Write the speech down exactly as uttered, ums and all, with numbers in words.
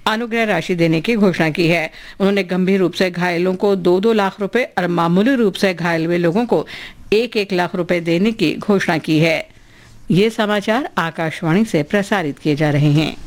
अनुग्रह राशि देने की घोषणा की है। उन्होंने गंभीर रूप से घायलों को दो दो लाख रुपए और मामूली रूप से घायल हुए लोगों को एक एक लाख रुपए देने की घोषणा की है। ये समाचार आकाशवाणी से प्रसारित किए जा रहे हैं।